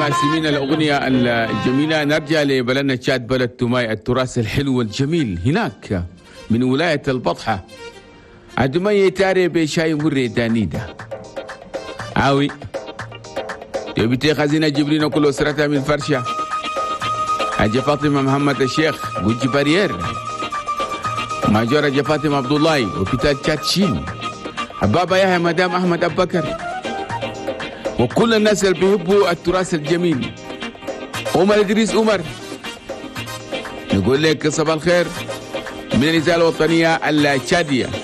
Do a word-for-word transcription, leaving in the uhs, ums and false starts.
نسمع سمينا الأغنية الجميلة. نرجع لبلدنا تشاد، بلد توماي، التراث الحلو والجميل هناك من ولاية البطحة. عدمي تاري بشاي مري دانيدا عاوي يبتي خزينة جبرين كل أسرتها من فرشة. حاجة فاطمة محمد الشيخ بوجي بارير، ماجورة حاجة فاطمة عبد الله وبتال تشاتشين، بابا يحيى مدام أحمد أبو بكر، وكل الناس اللي بيحبوا التراث الجميل. عمر إدريس عمر نقول لك صباح الخير من الإذاعة الوطنية التشادية.